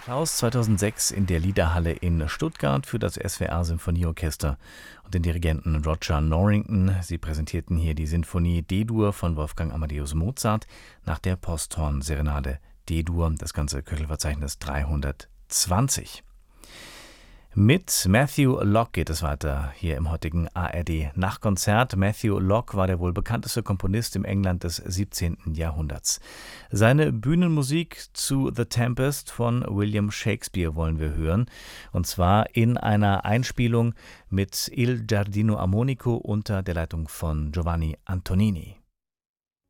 Applaus 2006 in der Liederhalle in Stuttgart für das SWR Symphonieorchester und den Dirigenten Roger Norrington. Sie präsentierten hier die Sinfonie D-Dur von Wolfgang Amadeus Mozart nach der Posthorn-Serenade D-Dur, das ganze Köchelverzeichnis 320. Mit Matthew Locke geht es weiter hier im heutigen ARD-Nachtkonzert. Matthew Locke war der wohl bekannteste Komponist im England des 17. Jahrhunderts. Seine Bühnenmusik zu The Tempest von William Shakespeare wollen wir hören. Und zwar in einer Einspielung mit Il Giardino Armonico unter der Leitung von Giovanni Antonini.